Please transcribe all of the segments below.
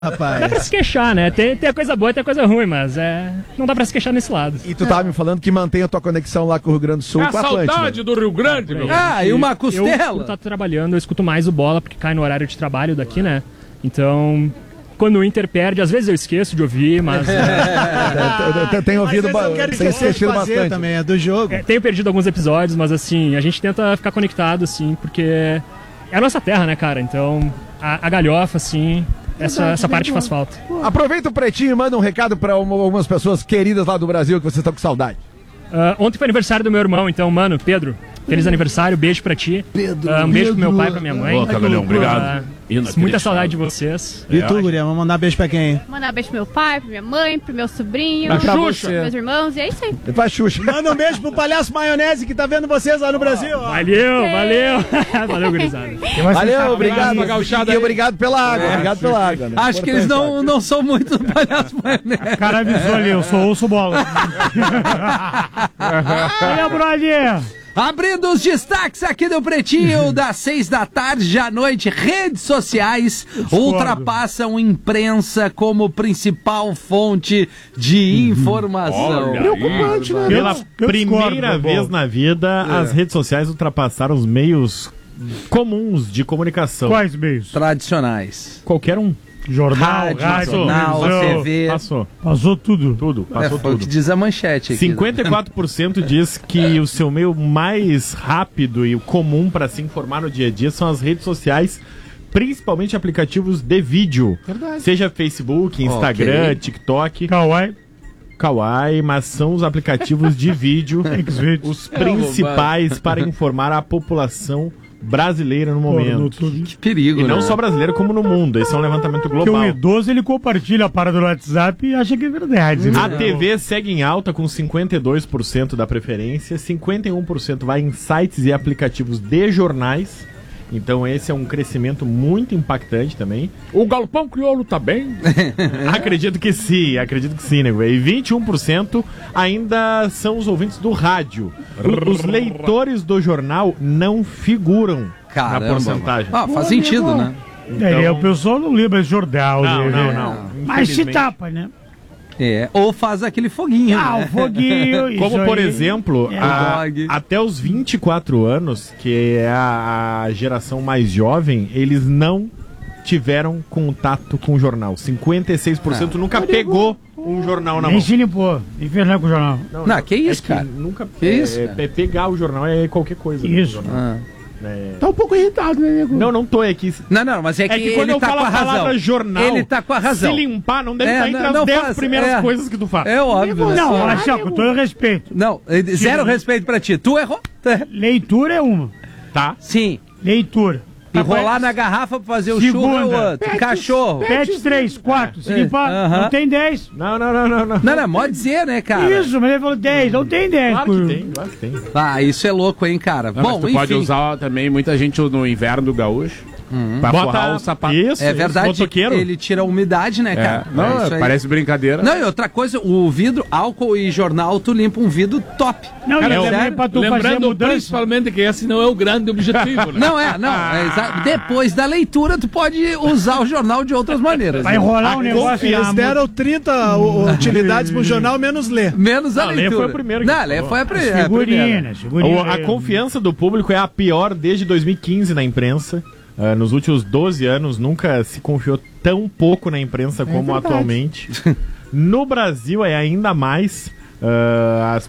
Rapaz. Dá pra se queixar, né? Tem a coisa boa e tem a coisa ruim, mas não dá pra se queixar nesse lado. E tu tava me falando que mantém a tua conexão lá com o Rio Grande do Sul, com a Atlântida. Saudade do Rio Grande, meu. E uma costela. Eu tô trabalhando, eu escuto mais o Bola, porque cai no horário de trabalho daqui, né? Então, quando o Inter perde, às vezes eu esqueço de ouvir, mas... Eu tenho ouvido bastante também, é do jogo. Tenho perdido alguns episódios, mas assim, a gente tenta ficar conectado, assim, porque é a nossa terra, né, cara? Então, a galhofa, assim... Essa parte faz falta. Aproveita o Pretinho e manda um recado pra algumas pessoas queridas lá do Brasil que vocês estão com saudade. Ontem foi aniversário do meu irmão, então, mano, Pedro, feliz aniversário, beijo pra ti. Um beijo pro meu pai e pra minha mãe. Ô, Cagalhão, obrigado. Muita saudade de vocês. E tu, guria, vamos mandar beijo pra quem? Mandar beijo pro meu pai, pra minha mãe, pro meu sobrinho, Pra pros Xuxa. meus irmãos, e é isso aí. Faz Xuxa. Manda um beijo pro Palhaço Maionese que tá vendo vocês lá no Brasil. Ó. Valeu. Valeu, gurizada. Valeu, obrigado. Gauchada E aí. obrigado pela água. Obrigado pela água. Né? Acho que eles não são muito do Palhaço Maionese. O cara avisou ali, eu sou osso bola. Olha, brother. Abrindo os destaques aqui do Pretinho, das 6 da tarde à noite, redes sociais ultrapassam imprensa como principal fonte de informação. Preocupante, né? Pela primeira vez na vida, as redes sociais ultrapassaram os meios comuns de comunicação. Quais meios? Tradicionais. Qualquer um. Jornal, rádio, jornal, televisão. TV. Passou tudo. Passou Foi o que tudo. diz a manchete aqui. 54% diz que o seu meio mais rápido e o comum para se informar no dia a dia são as redes sociais, principalmente aplicativos de vídeo. Verdade. Seja Facebook, Instagram, Ok. TikTok, Kawaii. mas são os aplicativos de vídeo os principais para informar a população brasileira no momento. Que perigo, E não né? só brasileira, como no mundo. Esse é um levantamento Porque o global. idoso, ele compartilha a parada do WhatsApp e acha que é verdade. A TV segue em alta com 52% da preferência, 51% vai em sites e aplicativos de jornais. Então esse é um crescimento muito impactante também. O Galpão Crioulo tá bem? Acredito que sim, nego. E 21% ainda são os ouvintes do rádio. Os leitores do jornal não figuram na porcentagem. Faz sentido, né? O pessoal não lembra esse jornal. Não. Mas se Infelizmente. tapa, né? Ou faz aquele foguinho, né? O foguinho. Como, isso por aí. exemplo, até os 24 anos, que é a geração mais jovem, eles não tiveram contato com o jornal. 56% nunca pegou um jornal na mão. Nem se limpou. Nem fez nada com o jornal. Não, que isso, cara? Nunca Que isso, pegar o jornal é qualquer coisa. Isso. Tá um pouco irritado, né, nego? Não tô aqui. Não, mas é que, É que quando ele eu tá falo com a a palavra razão. jornal, Ele tá com a razão. Se limpar, não deve estar entre não as 10 faz, primeiras coisas que tu faz. É óbvio, né? Não, assim, ó, com todo respeito. Não, zero respeito pra ti. Tu errou. Leitura é uma. Tá? Sim. Leitura. Enrolar na garrafa pra fazer o churro é o outro. Cachorro. Pet 3, 4. Se limpar, Aham. não tem 10. Não. Não, pode dizer, né, cara? Isso, mas ele falou 10. Não tem 10. Claro que tem. Isso é louco, hein, cara? Não, mas tu pode usar também, muita gente no inverno do gaúcho, pra forrar o sapato. Isso, É verdade, motoqueiro. ele tira a umidade, né, cara? Não, isso aí. parece brincadeira. Não, e outra coisa, o vidro, álcool e jornal, tu limpa um vidro top. Não, Cara, e também pra tu fazer lembrando mudança. principalmente que esse não é o grande objetivo, né? Não, depois da leitura, tu pode usar o jornal de outras maneiras. Vai né? enrolar um negócio Eles na deram 30 utilidades pro jornal, menos ler. Menos a Não, leitura. Lê foi o primeiro que Não, falou. Lê foi a primeira. Figurinha. A confiança do público é a pior desde 2015 na imprensa. Nos últimos 12 anos nunca se confiou tão pouco na imprensa como atualmente. No Brasil é ainda mais. As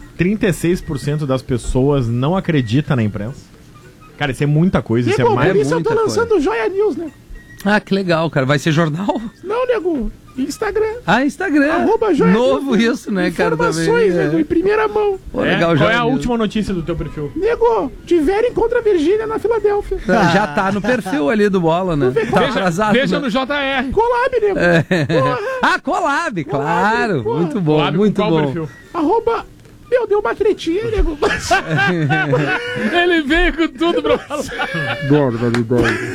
36% das pessoas não acreditam na imprensa. Cara, isso é muita coisa. Isso é mais. Por isso eu tô lançando o Joia News, né? Ah, que legal, cara. Vai ser jornal? Não, nego. Instagram. Instagram. Joia Novo News. isso, né, cara? Informações, nego, em primeira mão. Pô, legal, Qual é Joia a News. última notícia do teu perfil? Nego, tiverem contra a Virgínia na Filadélfia. Já tá no perfil ali do Bola, né? Tá atrasado. Veja né? no JR. Collab, nego. Collab, claro. porra. Muito bom, Collab com muito qual bom. perfil? Arroba... Meu, deu uma tretinha, nego. Ele veio com tudo pra falar.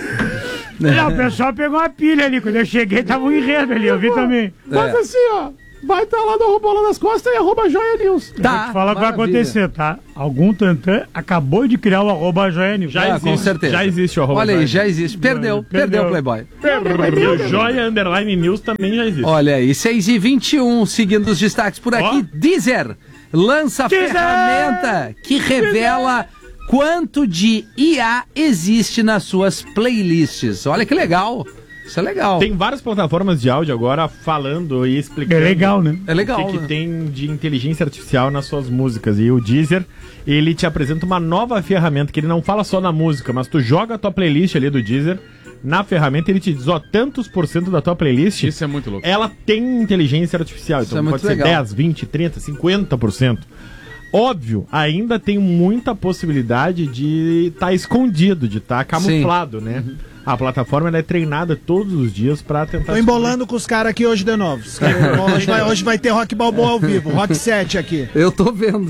Não, o pessoal pegou uma pilha ali. Quando eu cheguei, tava um enredo ali. Eu vi também. Mas assim, ó... vai estar lá no Bola nas Costas e @JoiaNews. Vou te falar o que vai acontecer, tá? Algum tantã acabou de criar o @JoiaNews. Já existe, com certeza. Já existe o arroba. Olha aí, Joia. já existe. Perdeu, Playboy. E o Joia Underline News também já existe. Olha aí, 6h21, seguindo os destaques por aqui. Deezer lança ferramenta que revela quanto de IA existe nas suas playlists. Olha que legal. Isso é legal. Tem várias plataformas de áudio agora falando e explicando. É legal, né? É legal, O que né? tem de inteligência artificial nas suas músicas. E o Deezer, ele te apresenta uma nova ferramenta que ele não fala só na música, mas tu joga a tua playlist ali do Deezer, na ferramenta ele te diz, ó, tantos % da tua playlist, Isso é muito louco. ela tem inteligência artificial. Isso Então é muito pode ser legal. 10, 20, 30, 50%. Óbvio, ainda tem muita possibilidade de estar escondido, de estar camuflado, né? A plataforma ela é treinada todos os dias pra tentar... Tô embolando com os caras aqui hoje de novo. Hoje vai ter Rock Balboa ao vivo, Rock 7 aqui. Eu tô vendo.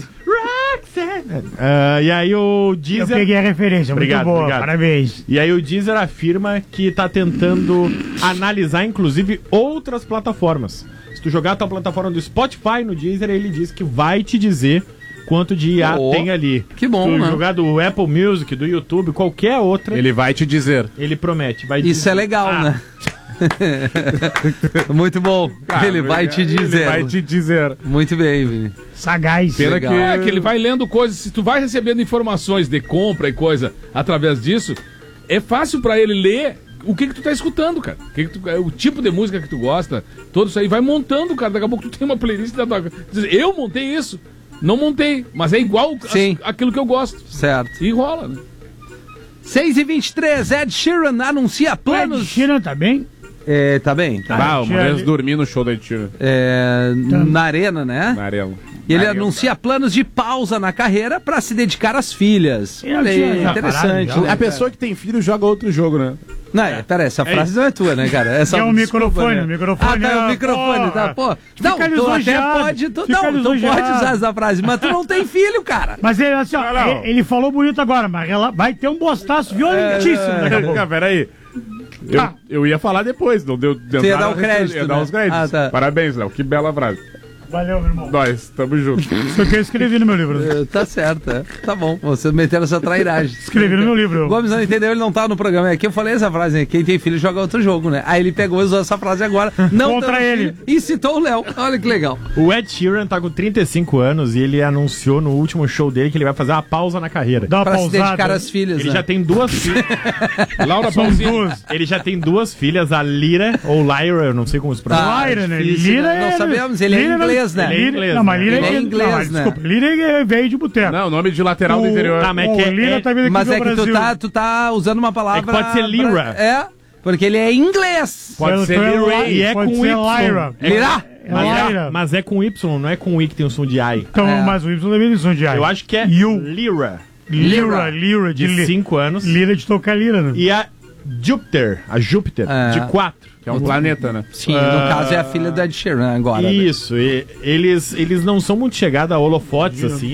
E aí o Eu Deezer... peguei a referência, Obrigado, muito boa, obrigado. parabéns. E aí o Deezer afirma que tá tentando analisar, inclusive, outras plataformas. Se tu jogar a tua plataforma do Spotify no Deezer, ele diz que vai te dizer quanto de IA tem ali. Que bom, tu né? jogar do Apple Music, do YouTube, qualquer outra, Ele vai te dizer. ele promete. Vai Isso dizer. é legal, né? Muito bom. Ele vai te dizer. Ele vai te dizer. Muito bem, Vini. Sagaz. Pena Legal. que... É que ele vai lendo coisas, se tu vai recebendo informações de compra e coisa através disso, é fácil pra ele ler o que tu tá escutando, cara. O tipo de música que tu gosta, tudo isso aí vai montando, cara. Daqui a pouco tu tem uma playlist da tua... Eu montei isso. Não montei, mas é igual aquilo que eu gosto. Certo. E rola, né? 6h23, Ed Sheeran anuncia Ed planos. Sheeran tá bem? É, tá bem. Tá. Ah, uma vez dormi no show da Ed Na arena, né? na Arela. E ele anuncia planos de pausa na carreira pra se dedicar às filhas. Eu Olha tinha aí, já interessante. parado, já. né, A pessoa que tem filho joga outro jogo, né? Não, pera, essa frase não é tua, né, cara? Essa É um desculpa, microfone, né? o microfone Ah, tá, é- o microfone, porra. tá, pô. Fica Não, tu até lisonjeado, pode, fica tu pode lisonjeado. usar essa frase, mas tu não tem filho, cara. Mas ele, assim, ó, ele falou bonito agora, mas ela vai ter um bostaço violentíssimo daqui a pouco. Peraí. Eu ia falar depois, não deu. Você ia dar o crédito, Ia dar né? os créditos. Ah, tá. Parabéns, Léo. Que bela frase. Valeu, meu irmão. Nós, tamo junto. Isso que eu escrevi no meu livro. Tá certo, é. Tá bom, você metendo essa trairagem. Escrevi no meu livro. Gomes não entendeu, ele não tá no programa. É que eu falei essa frase, né? Quem tem filho joga outro jogo, né? Aí ele pegou e usou essa frase agora. Não Contra dando ele. filho, e citou o Léo. Olha que legal. O Ed Sheeran tá com 35 anos e ele anunciou no último show dele que ele vai fazer uma pausa na carreira. Dá uma Pra se dedicar pausada. às filhas, Ele né? já tem 2 filhas. Laura São Pausini. duas. Ele já tem 2 filhas, a Lyra ou Lyra, eu não sei como se pronuncia. Lyra, né? difícil, Lira né? Não é- sabemos, ele é Lira não- inglês, né? Ele é inglês, Não, mas né? Lira Ele é não, inglês, mas, né? Desculpa, Lira é veio de boteco. Não, nome de lateral do interior. Tá, mas O é que Lira tá vindo aqui Mas do é que Brasil. tu tá usando uma palavra... É que pode ser Lyra. É, porque ele é inglês. Pode ser Então Lyra é e é pode com ser Y. Lyra. Lyra? É Lyra. Mas é com Y, não é com I que tem o som de I. Então, É. mas o Y também tem som de ai. Eu acho que é You. Lyra, Lira de de 5 anos. Lira de tocar lira, né? E a Júpiter, É. de 4. Que é um planeta, né? Sim, no caso é a filha do Ed Sheeran agora. né? Isso, e eles não são muito chegados a holofotes, assim,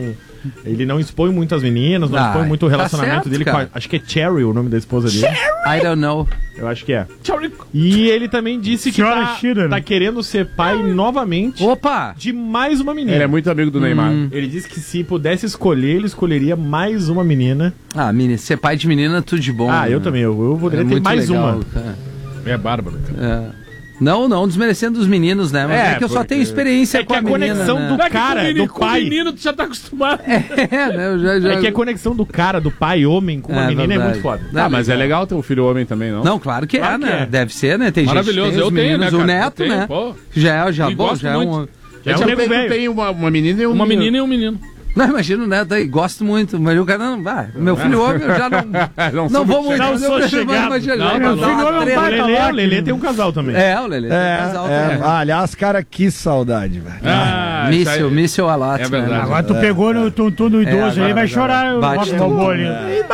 ele não expõe muito as meninas, não Ah, expõe muito o tá relacionamento certo, dele com cara. acho que é Cherry o nome da esposa dele. I don't know. Eu acho que é. E ele também disse que Senhora tá, Sheeran. tá querendo ser pai novamente Opa! de mais uma menina. Ele é muito amigo do Neymar. Ele disse que se pudesse escolher, ele escolheria mais uma menina. Ah, menina, ser pai de menina, tudo de bom. Ah, né? eu também, eu poderia ter muito mais legal, uma. cara. É bárbaro, cara. É. Não desmerecendo os meninos, né? Mas é, que eu só porque- tenho experiência É com que a a menina, conexão né? do cara, do Com pai. menino, tu já tá acostumado. É, né? Eu já... É que a conexão do cara, do pai homem com uma menina verdade. é muito foda. Ah, mas é legal ter um filho homem também, não? Não, claro que Claro é, que né? é. Deve ser, né? Tem Maravilhoso, gente, tem eu os tenho, meninos, né, o cara? neto, Eu tenho, né? pô. Já E bom, gosto já é um... muito. É um Eu nego velho. tem uma menina e um Uma menino. menina e um menino. Não, imagina o neto aí, gosto muito, mas o cara não vai. Meu filho homem, eu já não vou muito. Não sou eu chegado. imagino, Não, vai meu dar filho uma homem é um treta. pai. O Lelê tem um casal também. É, o Lelê tem um casal também. Aliás, cara, que saudade, velho. Míssil a lata. É verdade. Agora tu pegou no tum do idoso agora aí, vai chorar o bate rock tudo, robô ali.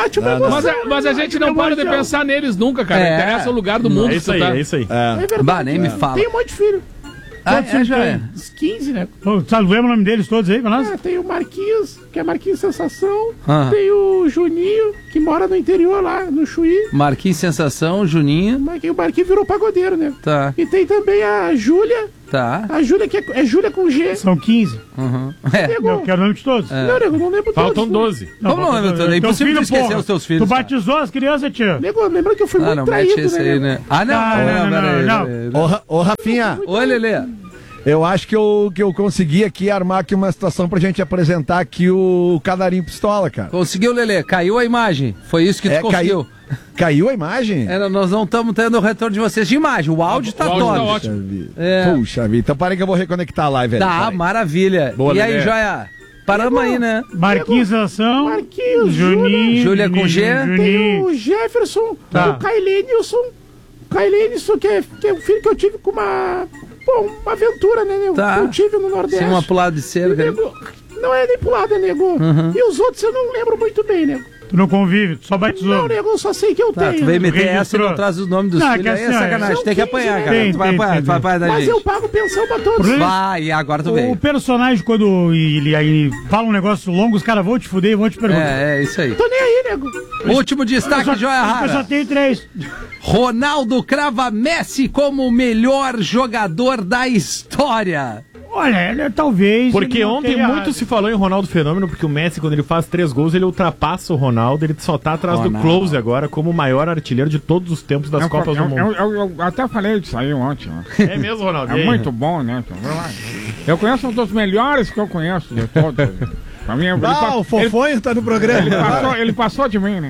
Mas a gente não para de pensar neles nunca, cara. É. Interessa o lugar do mundo É que isso tu aí, tá. é isso aí. Bah, nem me fala. Tem um monte de filho. Ah, é, já é. Uns 15, né? Ô, sabe, lembra o nome deles todos aí pra nós? Tem o Marquinhos, que é Marquinhos Sensação. Ah. Tem o Juninho, que mora no interior lá, no Chuí. Marquinhos Sensação, Juninho. Mas que o Marquinhos virou pagodeiro, né? Tá. E tem também a Júlia, Tá. A Júlia que é Júlia com G. São 15. Eu quero o nome de todos. Não, nego, não lembro Faltam todos. 12. Como não lembra tudo? É impossível filho, esquecer porra. os teus filhos. Tu batizou as crianças, tio? Nego, lembra que eu fui muito não, traído, mete esse aí, né? Não. Ô, Rafinha, Oi, Lelê. eu acho que eu consegui aqui armar aqui uma situação pra gente apresentar aqui o Canarinho Pistola, cara. Conseguiu, Lelê. Caiu a imagem. Foi isso que tu conseguiu. Caiu a imagem? Nós não estamos tendo o retorno de vocês de imagem. O áudio tá áudio tá top. ótimo. Puxa vida. Então parei que eu vou reconectar a live, velho. Tá, maravilha. Boa, e aí, Lelê. Joia? Paramos aí, né? Marquinhos Ação. Marquinhos, Juninho. Júlia com G. Tem o Jefferson, Tá. o Kailenilson. Kailenilson, que é o filho que eu tive com uma aventura, né, nego? Tá. Que eu tive no Nordeste. Sem uma pulada de cerca. Nego, não é nem pulada, nego. E os outros eu não lembro muito bem, nego. Tu não convive, tu só batizou. Não, nego, eu só sei que eu Tá, tenho. tu veio meter Registrou. essa e não traz os nomes dos Não, filhos. que Aí é assim, ó, sacanagem. são Tem que 15, apanhar, né? cara. Tem, Tu vai tem, apanhar, tem. tu vai apanhar da Mas gente. eu pago pensão pra todos. Problema- Vai, agora tu veio. O personagem, quando ele aí fala um negócio longo, os caras vão te fuder e vão te perguntar. É isso aí. Tô nem aí, nego. Último destaque, Joia Eu só Rara. tenho 3. Ronaldo crava Messi como o melhor jogador da história. Olha, ele, talvez... Porque ele não ontem tenha- muito se falou em Ronaldo Fenômeno, porque o Messi, quando ele faz 3 gols, ele ultrapassa o Ronaldo, ele só tá atrás do Close agora, como o maior artilheiro de todos os tempos das Copas do Mundo. Eu até falei disso aí ontem. Né? É mesmo, Ronaldo? E É aí? muito bom, né? Eu conheço um dos melhores que eu conheço de todos. Pra mim, O Fofonho tá no programa. ele passou de mim, né?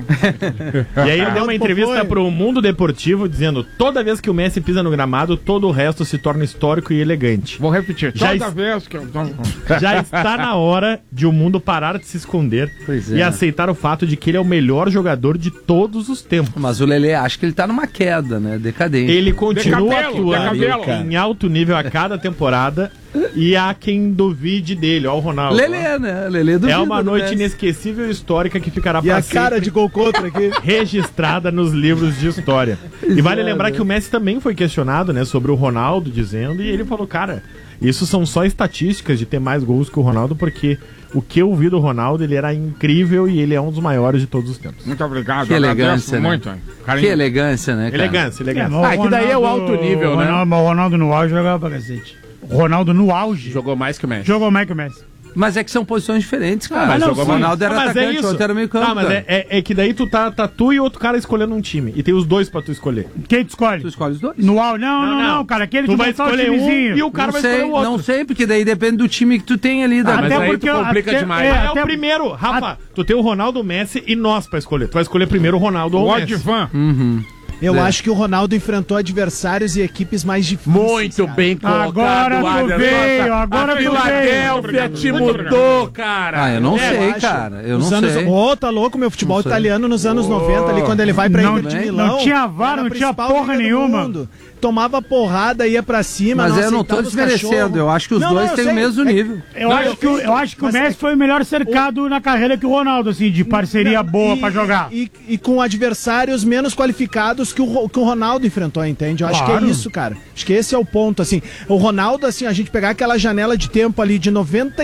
E aí ele deu uma entrevista pro Mundo Deportivo dizendo: toda vez que o Messi pisa no gramado, todo o resto se torna histórico e elegante. Vou repetir. Já Toda vez que eu... Já está na hora de o mundo parar de se esconder e aceitar o fato de que ele é o melhor jogador de todos os tempos. Mas o Lelê acha que ele tá numa queda, né? Decadente. Ele continua Decabelo, atuando decabelo. em alto nível a cada temporada e há quem duvide dele, ó o Ronaldo. Lelê, né? Lelê do É uma noite inesquecível e histórica que ficará E para a cara de gol contra aqui. registrada nos livros de história. E vale lembrar que o Messi também foi questionado, né, sobre o Ronaldo, dizendo, e ele falou, cara, isso são só estatísticas de ter mais gols que o Ronaldo, porque o que eu vi do Ronaldo, ele era incrível e ele é um dos maiores de todos os tempos. Muito obrigado. Que eu agradeço elegância, né? muito. Que elegância, né, cara? Elegância, elegância. mas o Ah, que daí é o alto nível, né? O Ronaldo no auge jogava pra cacete. O Ronaldo no auge Jogou mais que o Messi. jogou mais que o Messi. Mas é que são posições diferentes, cara. mas não, o sim. Ronaldo era Mas atacante, o outro era meio campo. Tá, mas cara. é que daí tá tu e outro cara escolhendo um time. E tem os dois pra tu escolher. Quem tu escolhe? Tu escolhe os dois? No auge? Não, cara. Aquele Tu que vai botar o escolher um timezinho. e o cara Não vai sei, escolher o outro. não sei, porque daí depende do time que tu tem ali. Da... mas Até aí porque tu complica até- demais. É até- o primeiro, Rafa, tu tem o Ronaldo, o Messi e nós pra escolher. Tu vai escolher primeiro o Ronaldo ou O o Messi. Advan. Eu acho que o Ronaldo enfrentou adversários e equipes mais difíceis. Muito cara. bem colocado, Agora tu Adriano. veio, Nossa, agora a tu veio. Filadélfia te mudou, cara. Ah, eu não sei, acho. cara. Eu Nos não anos... sei. Ô, tá louco, meu futebol italiano nos anos 90, ali quando ele vai pra Não, Inter de não Milão. tinha VAR, era a não tinha principal porra liga do nenhuma. mundo. Tomava porrada, ia pra cima. Mas eu não tô aceitava os desmerecendo. cachorros. Eu acho que os Não, dois eu têm o sei. mesmo nível. Eu acho que o Mas Messi foi o melhor cercado na carreira que o Ronaldo, assim, de parceria boa pra jogar. E com adversários menos qualificados que o Ronaldo enfrentou, entende? Eu acho que é Claro. isso, cara. Acho que esse é o ponto, assim. O Ronaldo, assim, a gente pegar aquela janela de tempo ali de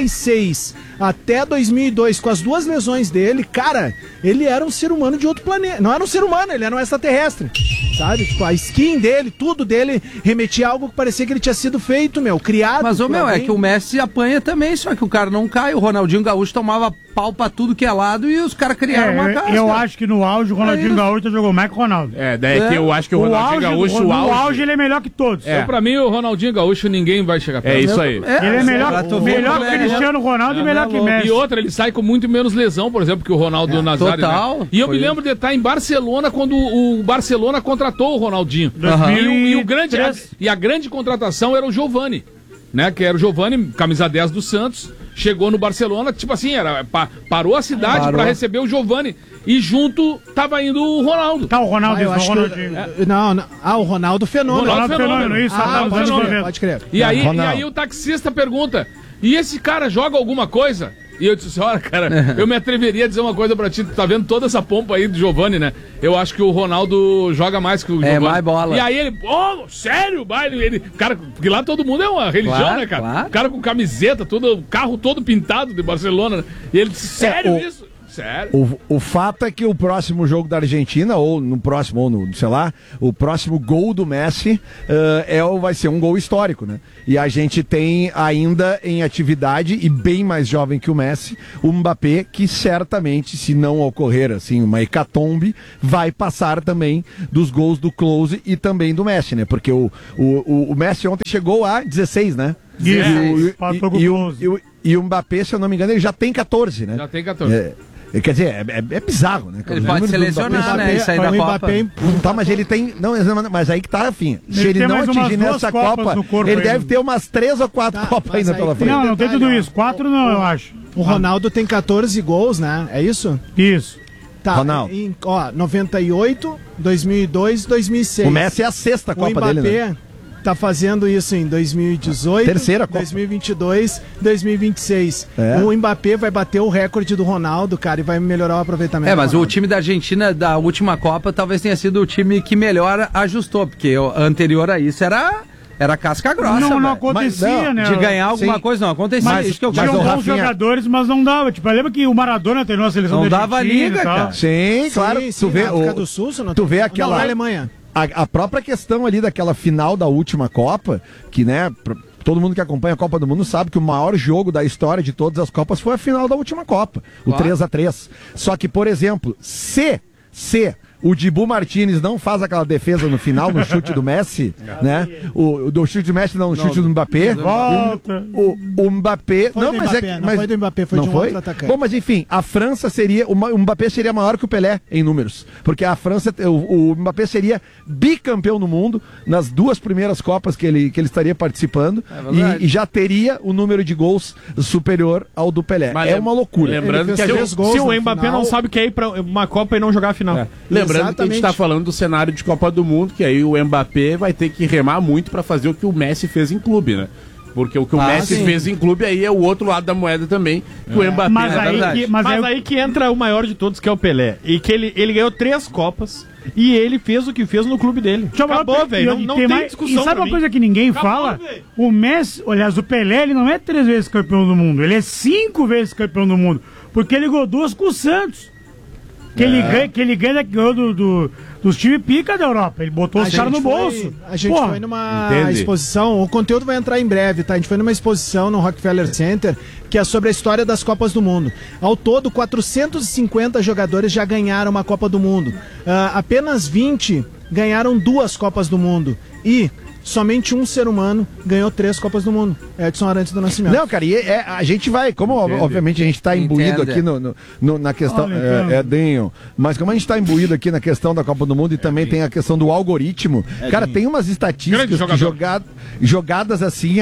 96 até 2002, com as duas lesões dele, cara, ele era um ser humano de outro planeta. Não era um ser humano, ele era um extraterrestre, sabe? Tipo, a skin dele, tudo dele remetia a algo que parecia que ele tinha sido feito, criado. Mas, ô, por meu, é alguém. que o Messi apanha também, só que o cara não cai. O Ronaldinho Gaúcho tomava pau pra tudo que é lado e os caras criaram uma casa. Eu acho que no auge o Ronaldinho isso. Gaúcho jogou mais que o Ronaldo. É, daí que eu acho que o Ronaldinho Gaúcho, no o auge... auge ele é melhor que todos. É. Então, pra mim, o Ronaldinho Gaúcho, ninguém vai chegar perto. É isso aí. Ele é melhor pra tu ver que como é, Cristiano Ronaldo e melhor que Messi. E outra, ele sai com muito menos lesão, por exemplo, que o Ronaldo Nazário. total. Né? E eu Foi me lembro de estar em Barcelona quando o Barcelona contratou o Ronaldinho. E a grande contratação era o Giovani, né? Que era o Giovani, camisa 10 do Santos, chegou no Barcelona, tipo assim, parou a cidade pra receber o Giovani. E junto tava indo o Ronaldo. Tá, o Ronaldo, eu o acho Ronaldinho. o Ronaldo Fenômeno. Ronaldo Fenômeno, isso. Ah, Ronaldo Fenômeno. pode crer. E aí o taxista pergunta: e esse cara joga alguma coisa? E eu disse, olha, cara, eu me atreveria a dizer uma coisa pra ti. Tu tá vendo toda essa pompa aí do Giovani, né? Eu acho que o Ronaldo joga mais que o Giovani. mais bola. E aí ele, sério? Cara, porque lá todo mundo é uma religião, Claro, né, cara? claro. O cara com camiseta, o carro todo pintado de Barcelona, né? E ele disse, sério isso? Sério? O fato é que o próximo jogo da Argentina, ou no próximo, ou no, sei lá, o próximo gol do Messi vai ser um gol histórico, né? E a gente tem ainda em atividade, e bem mais jovem que o Messi, o Mbappé, que certamente, se não ocorrer assim uma hecatombe, vai passar também dos gols do Klose e também do Messi, né? Porque o Messi ontem chegou a 16, né? E o Mbappé, se eu não me engano, ele já tem 14, né? Já tem 14. Quer dizer, é bizarro, né? Ele pode selecionar, né? Isso aí da Copa. Tá, mas ele tem... Não, mas aí que tá, afim. Se ele não atingir nessa Copa, ele deve ter umas 3 ou 4 Copas ainda pela frente. Não tem tudo isso. 4 não, eu acho. O Ronaldo tem 14 gols, né? É isso? Isso. Tá, Ronaldo. 98, 2002, 2006. O Messi é a 6ª Copa dele, né? Tá fazendo isso em 2018, terceira Copa. 2022, 2026. O Mbappé vai bater o recorde do Ronaldo, cara, e vai melhorar o aproveitamento. Mas o time da Argentina da última Copa talvez tenha sido o time que melhor ajustou, porque o anterior a isso era casca grossa. Não acontecia, né? De ganhar alguma coisa, não acontecia. Mas isso que eu tinham bons jogadores, mas não dava. Tipo, lembra que o Maradona treinou a seleção não dava liga, cara. Sim, claro. Tu vê África do Sul, tu vê aquela Alemanha. A própria questão ali daquela final da última Copa, que, né, todo mundo que acompanha a Copa do Mundo sabe que o maior jogo da história de todas as Copas foi a final da última Copa, o 3-3. Só que, por exemplo, se o Dibu Martínez não faz aquela defesa no final, no chute do Messi, né? Do chute do Messi, não, no chute do Mbappé. O Mbappé... Não foi do Mbappé, foi de um outro atacante. Bom, mas enfim, a França seria... O Mbappé seria maior que o Pelé em números. Porque a França... O Mbappé seria bicampeão no mundo nas 2 primeiras Copas que ele estaria participando. E já teria o número de gols superior ao do Pelé. Mas é uma loucura. Lembrando que se o Mbappé não sabe que é ir pra uma Copa e não jogar a final. Lembrando que a gente tá falando do cenário de Copa do Mundo, que aí o Mbappé vai ter que remar muito pra fazer o que o Messi fez em clube, né? Porque o que o Messi fez em clube aí é o outro lado da moeda também, que o Mbappé... Mas aí que entra o maior de todos, que é o Pelé. E que ele ganhou 3 Copas e ele fez o que fez no clube dele. Acabou, velho. Não tem discussão. E sabe uma coisa que ninguém fala? O Messi, aliás, o Pelé, ele não é 3 vezes campeão do mundo, ele é 5 vezes campeão do mundo, porque ele ganhou 2 com o Santos. Que ele ganha dos times pica da Europa. Ele botou os caras no bolso. A gente foi numa exposição, o conteúdo vai entrar em breve, tá? A gente foi numa exposição no Rockefeller Center, que é sobre a história das Copas do Mundo. Ao todo, 450 jogadores já ganharam uma Copa do Mundo. Apenas 20 ganharam 2 Copas do Mundo. E somente um ser humano ganhou 3 Copas do Mundo. Edson Arantes do Nascimento. Não, cara, a gente vai, como obviamente a gente está imbuído aqui na questão, Denho, mas como a gente está imbuído aqui na questão da Copa do Mundo e também tem a questão do algoritmo, cara, tem umas estatísticas jogadas assim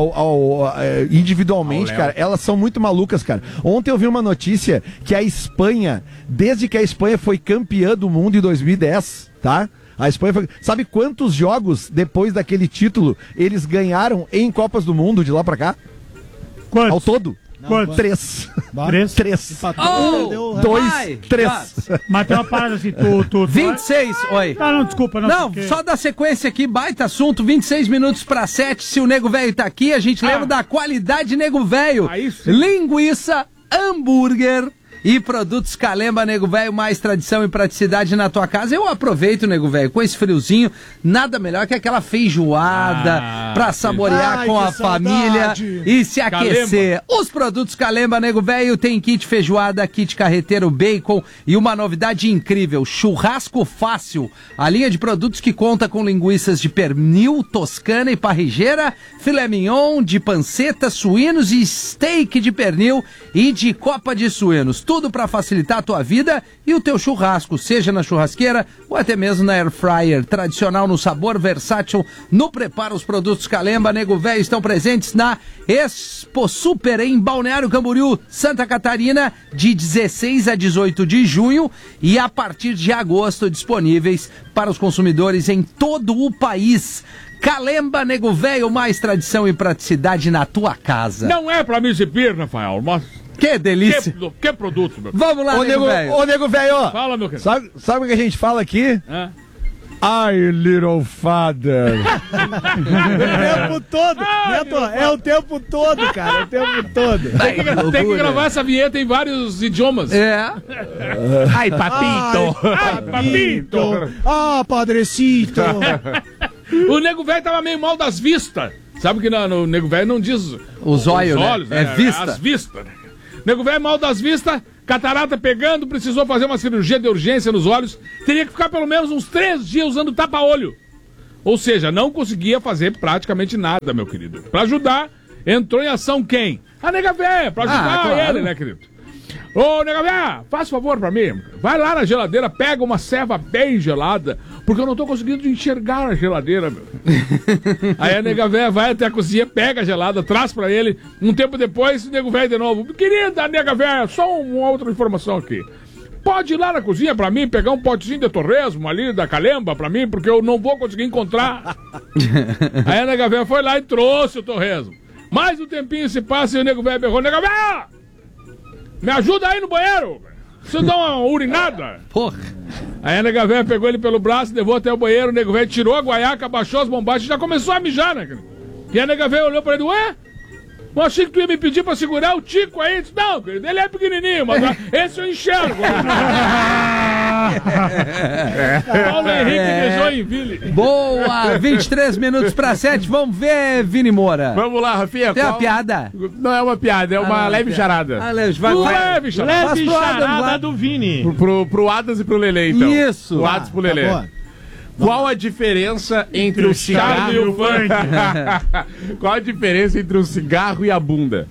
individualmente, cara, elas são muito malucas, cara. Ontem eu vi uma notícia que a Espanha, desde que a Espanha foi campeã do mundo em 2010, tá? A Espanha foi... Sabe quantos jogos, depois daquele título, eles ganharam em Copas do Mundo de lá pra cá? Quantos? Ao todo? Quantos? 3. 3. 1, 2, 3. Mas tem uma parada assim, 26, oi. Não, desculpa. Não, só da sequência aqui, baita assunto, 26 minutos pra 7, se o Nego Velho tá aqui, a gente lembra da qualidade Nego Velho. Linguiça, hambúrguer e produtos Calemba, Nego Velho, mais tradição e praticidade na tua casa. Eu aproveito, Nego Velho, com esse friozinho, nada melhor que aquela feijoada pra saborear com a família e se aquecer. Calemba. Os produtos Calemba, Nego Velho, tem kit feijoada, kit carreteiro, bacon e uma novidade incrível, churrasco fácil. A linha de produtos que conta com linguiças de pernil, toscana e parrigeira, filé mignon, de panceta, suínos e steak de pernil e de copa de suínos. Tudo para facilitar a tua vida e o teu churrasco, seja na churrasqueira ou até mesmo na air fryer. Tradicional no sabor, versátil no preparo. Os produtos Calemba, Nego Velho estão presentes na Expo Super em Balneário Camboriú, Santa Catarina, de 16 a 18 de junho e a partir de agosto disponíveis para os consumidores em todo o país. Calemba, Nego Velho, mais tradição e praticidade na tua casa. Não é pra me exibir, Rafael, mas... Que delícia. Que produto, meu. Vamos lá, Nego Velho. Ô, Nego Velho. Fala, meu querido. Sabe o que a gente fala aqui? Ai, little father. O tempo todo. Neto, é o tempo todo, cara. É o tempo todo. Tem que gravar essa vinheta em vários idiomas. Ai, papito. Ai, papito. Ah, padrecito. O nego velho tava meio mal das vistas. Sabe que no nego velho não diz os olhos, né? É vista. As vistas. Nego velho mal das vistas, catarata pegando, precisou fazer uma cirurgia de urgência nos olhos. Teria que ficar pelo menos uns 3 dias usando tapa-olho. Ou seja, não conseguia fazer praticamente nada, meu querido. Pra ajudar, entrou em ação quem? A nega velha, pra ajudar claro. ele, né, querido? Ô, nega velha, faz favor pra mim. Vai lá na geladeira, pega uma ceva bem gelada, porque eu não tô conseguindo enxergar a geladeira, meu. Aí a nega velha vai até a cozinha, pega a gelada, traz pra ele. Um tempo depois, o nego velho de novo. Querida nega velha, só uma outra informação aqui. Pode ir lá na cozinha pra mim, pegar um potezinho de torresmo ali, da calemba pra mim, porque eu não vou conseguir encontrar. Aí a nega velha foi lá e trouxe o torresmo. Mais um tempinho se passa e o nego velho berrou. Nega velha! Me ajuda aí no banheiro! Preciso dar uma urinada! Porra! Aí a nega velha pegou ele pelo braço, levou até o banheiro, o nego velho tirou a guaiaca, abaixou as bombachas e já começou a mijar, né? E a nega velha olhou pra ele, ué? Eu achei que tu ia me pedir pra segurar o Tico aí. Disse, não, querido, ele é pequenininho, mas esse eu enxergo. Paulo Henrique de Joinville. Boa! 23 minutos pra 7. Vamos ver, Vini Moura. Vamos lá, Rafinha. Tem uma piada? Não é uma piada, é uma leve charada. Leve charada. Leve charada do Vini. Pro Adas e pro Lelê, então. Isso. Pro Adas e pro Lelê. Tá. Qual a diferença entre o cigarro e o funk? Qual a diferença entre o cigarro e a bunda?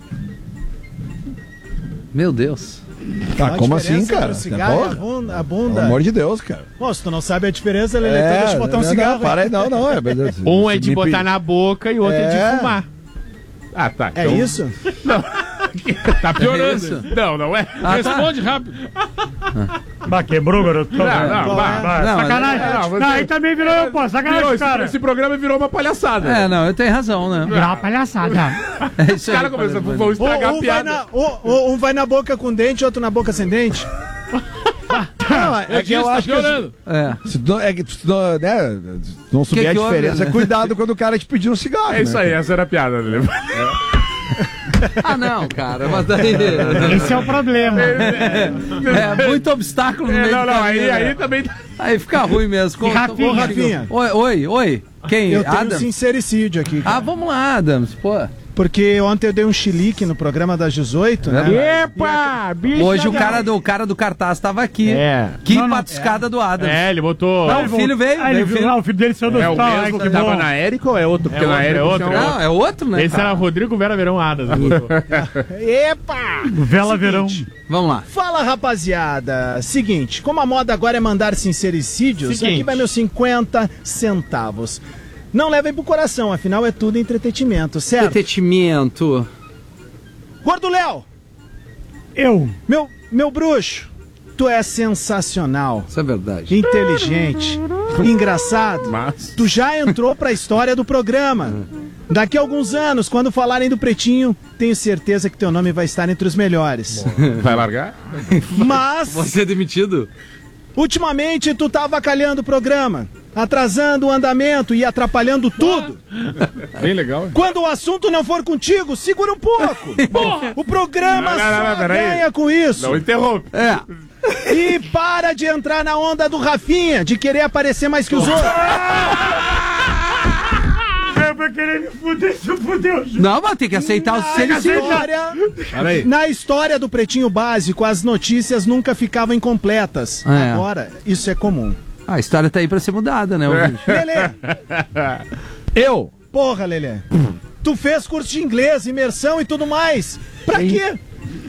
Meu Deus. Tá, como assim, cara? O cigarro e a bunda. Pelo amor de Deus, cara. Pô, se tu não sabe a diferença, Lelê, então deixa eu botar um cigarro. Não, para aí, não. Um é de botar na boca e o outro é de fumar. Ah, tá. É isso? Não. Tá piorando. Não é. Responde rápido. Bah, quebrou, garoto. Sacanagem. Não, aí também virou, pô, sacanagem, cara. Esse programa virou uma palhaçada. Não, eu tenho razão, né? Virou uma palhaçada. É isso Os caras começam a estragar a piada. Um vai na boca com dente, outro na boca sem dente. Não, é que eu acho que se tu não souber a diferença, cuidado quando o cara te pedir um cigarro. É isso aí, essa era a piada, né? Não, cara, mas daí... Esse é o problema. É muito obstáculo no meio do caminho, aí também... Aí fica ruim mesmo. Rafinha. Oi. Quem? Eu tenho Adams? um sincericídio aqui, cara. Vamos lá, Adams, pô. Porque ontem eu dei um chilique no programa das 18, né? Epa! Bicho, hoje o cara do cartaz tava aqui. Que patuscada do Adams. Ele botou... Não, o filho veio. O filho dele saiu do hospital. É o mesmo que tava na Érica ou é outro? Porque na Érica é outro. Não, é outro, né? Esse era Rodrigo Vera Verão Adas. Epa! Vela Verão. Vamos lá. Fala, rapaziada. Seguinte, como a moda agora é mandar sincericídios, aqui vai meus 50 centavos. Não levem pro coração, afinal é tudo entretenimento, certo? Entretenimento. Gordo Léo! Eu. Meu bruxo, tu é sensacional. Isso é verdade. Inteligente, engraçado. Mas... Tu já entrou pra história do programa. Daqui a alguns anos, quando falarem do Pretinho, tenho certeza que teu nome vai estar entre os melhores. Vai largar? Mas... Você é demitido? Ultimamente, tu tá avacalhando o programa, atrasando o andamento e atrapalhando tudo. Bem legal, hein? Quando o assunto não for contigo, segura um pouco. O programa só ganha com isso. Não interrompe. E para de entrar na onda do Rafinha, de querer aparecer mais que os outros. Vai querer me fuder, se eu fuder. Não, mas tem que aceitar o sincericídio. Na história do Pretinho Básico, as notícias nunca ficavam incompletas. Agora, isso é comum. A história tá aí pra ser mudada, né? Lelê! Eu? Porra, Lelê. Tu fez curso de inglês, imersão e tudo mais. Pra quê?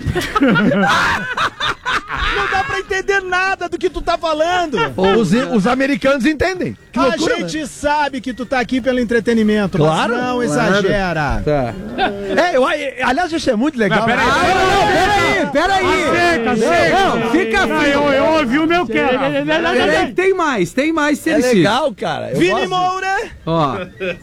Não dá pra entender nada do que tu tá falando. Os americanos entendem. Que loucura, gente sabe que tu tá aqui pelo entretenimento, claro, mas não exagera. Tá. Aliás, isso é muito legal. Peraí. Não, fica frio. Eu ouvi o meu quero. Peraí, tem mais É legal, cara. Vini Moura. Ó.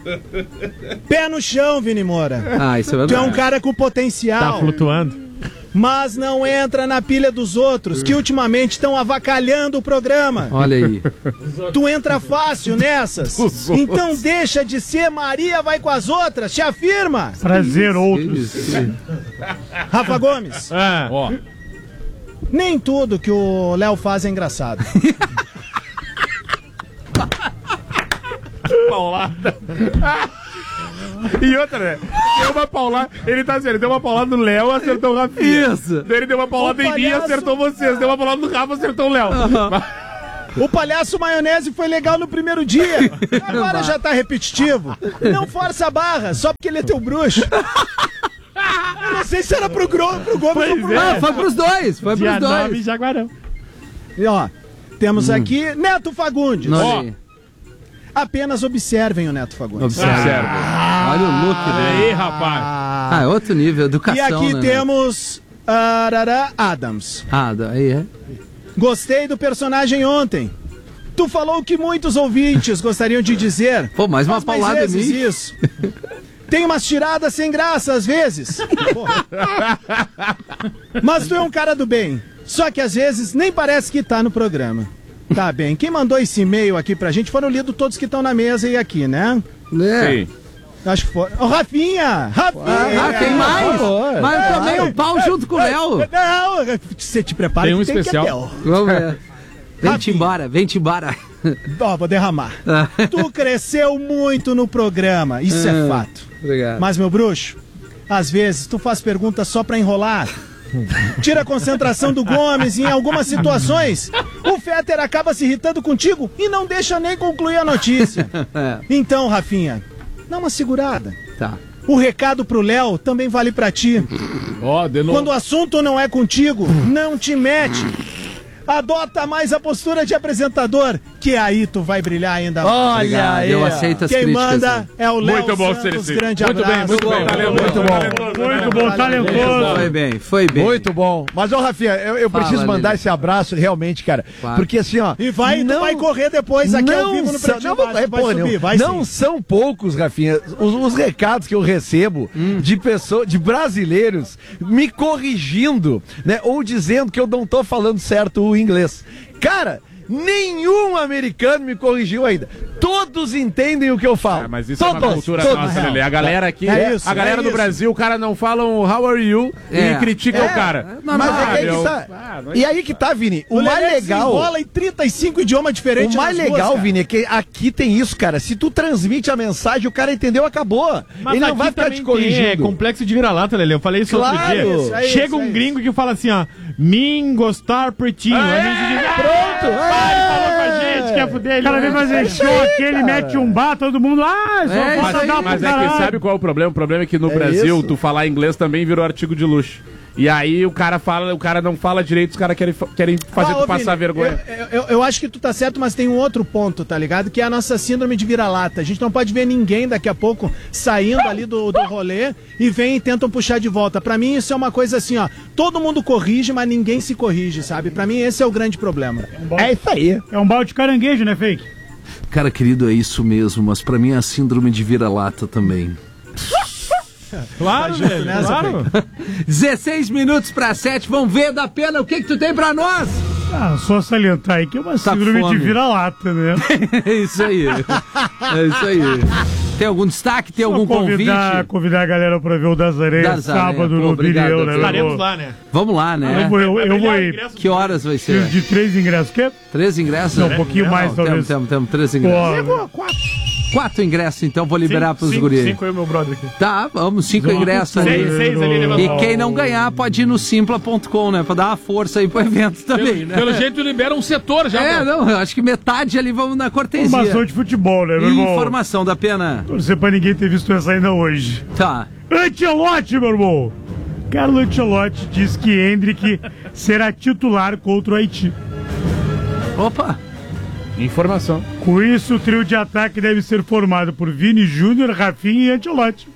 Pé no chão, Vini Moura. Isso é Tu verdade. é um cara com potencial. Tá flutuando. Mas não entra na pilha dos outros, que ultimamente estão avacalhando o programa. Olha aí. Tu entra fácil nessas. Então deixa de ser Maria vai com as outras, te afirma. Prazer, outros. Rafa Gomes, Ó, nem tudo que o Léo faz é engraçado. Paulada. E outra, né? Deu uma paulada. Ele tá assim, ele deu uma paulada no Léo, acertou o Rafinha. Isso. Daí ele deu uma paulada em mim, acertou vocês. Deu uma paulada no Rafa, acertou o Léo. O palhaço maionese foi legal no primeiro dia. Agora já tá repetitivo. Não força a barra, só porque ele é teu bruxo. Eu não sei se era pro Gomes ou pro Ah, foi pros dois. Foi pros Dia 9 dois. em Jaguarão. E ó, temos aqui Neto Fagundes. Olha aí. Apenas observem o Neto Fagundes. Observa. Olha o look dele. aí, rapaz. Ah, é outro nível, educação, E aqui né? temos Adams. Ah, aí é. Gostei do personagem ontem. Tu falou o que muitos ouvintes gostariam de dizer. Pô, mais uma Faz mais paulada em vezes mim. isso. Tem umas tiradas sem graça às vezes. Porra. Mas tu é um cara do bem. Só que às vezes nem parece que tá no programa. Tá bem. Quem mandou esse e-mail aqui pra gente foram lidos todos que estão na mesa e aqui, né? É. Acho que foi. Ô, Rafinha! Rafinha! Ah, tem mais? Mas eu tomei um pau junto com o Léo. Não, você te prepara. Tem um que que especial. é Léo. Vamos ver. Vem-te Rafinha. embora, vem-te embora. Ó, vou derramar. Tu cresceu muito no programa, isso é fato. Obrigado. Mas, meu bruxo, às vezes tu faz perguntas só pra enrolar. Tira a concentração do Gomes e em algumas situações o Fetter acaba se irritando contigo e não deixa nem concluir a notícia. Então, Rafinha, dá uma segurada. Tá. O recado pro Léo também vale pra ti. Ó, de novo. Quando o assunto não é contigo, não te mete. Adota mais a postura de apresentador, que aí tu vai brilhar ainda mais. Olha aí. Eu aceito as Quem críticas. manda é o Léo Muito bom, Santos, Cerecinho. grande Muito bem, abraço. muito bem. Muito bom. Muito bom, talentoso. Foi bem, foi bem. Muito bom. Mas, ô, Rafinha, eu Fala, preciso mandar Lili. esse abraço realmente, cara. Claro. Porque assim, ó. E vai, tu vai correr depois aqui ao vivo no Pretinho Básico, vai subir, vai não sim. são poucos, Rafinha, os recados que eu recebo de pessoas, de brasileiros me corrigindo, né? Ou dizendo que eu não tô falando certo o inglês. Cara, nenhum americano me corrigiu ainda. Todos entendem o que eu falo. Mas isso todos, é uma cultura todos. nossa, Lelê. A galera aqui, É isso, a galera é do isso. Brasil, o cara não falam how are you É. e critica o cara. Não, Mas não, é que aí meu. que tá. E aí que tá, Vini. O mais Lelé legal. desenrola em 35 idiomas diferentes. O mais nas ruas, legal, cara. Vini, é que aqui tem isso, cara. Se tu transmite a mensagem, o cara entendeu, acabou. Ele não aqui vai ficar também te tem, corrigindo. É complexo de vira-lata, Lelê. Eu falei isso outro Claro. dia. Isso, é Chega isso, um é gringo que fala assim, ó. Mim gostar pretinho. Aí a gente diz, Pronto. Pai falou com a gente, quer fuder O ele. cara vem fazer show aqui, ele mete um bar, todo mundo. Ah, só É, falta dar Mas pro é que caralho. sabe qual é o problema? O problema é que no Brasil, isso. tu falar inglês também virou artigo de luxo. E aí o cara não fala direito, os caras querem fazer Ah, tu ô, passar Vini, vergonha. Eu acho que tu tá certo, mas tem um outro ponto, tá ligado? Que é a nossa síndrome de vira-lata. A gente não pode ver ninguém daqui a pouco saindo ali do rolê e vem e tentam puxar de volta. Pra mim isso é uma coisa assim, ó. Todo mundo corrige, mas ninguém se corrige, sabe? Pra mim esse é o grande problema. É isso aí. É um balde de caranguejo, né, Fake? Cara querido, é isso mesmo, mas pra mim é a síndrome de vira-lata também. Claro, velho, nessa, claro. 16 minutos pra 7, vamos ver da pena o que tu tem pra nós? Ah, só salientar aí que é uma Tá síndrome fome. de vira-lata, né? É isso aí. É isso aí. Tem algum destaque? Tem algum Convidar a galera pra ver o das Areias Das Areias, sábado pô, no obrigado, Bilhão, né? Estaremos lá, né? Vamos lá, né? Eu vou ir. Que horas vai ser? Preciso de 3 ingressos. Quer? 3 ingressos? Não, um pouquinho mais, talvez. Temos 3 ingressos. Pô, 4 ingressos, então vou liberar pros guris. 5 eu e meu brother aqui. Tá, vamos, 5 ingressos ali. 6 ali, levanta. E quem não ganhar pode ir no simpla.com, né? Pra dar uma força aí pro evento também, né? Pelo jeito libera um setor já. É, pô. não, eu acho que metade ali vamos na cortesia. Informação de futebol, né, meu irmão? Informação da pena. Torcer pra ninguém ter visto essa ainda hoje. Tá. Ancelotti, meu irmão! Carlo Ancelotti diz que Hendrick será titular contra o Haiti. Opa! Informação. Com isso, o trio de ataque deve ser formado por Vini Júnior, Rafinha e Ancelotti.